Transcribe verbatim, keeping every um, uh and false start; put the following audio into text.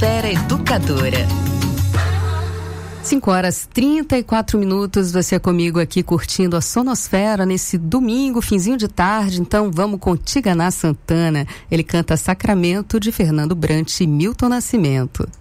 Sonosfera Educadora. cinco horas e trinta e quatro minutos, você comigo aqui curtindo a Sonosfera nesse domingo, finzinho de tarde. Então vamos com Tiganá Santana. Ele canta Sacramento, de Fernando Brant e Milton Nascimento.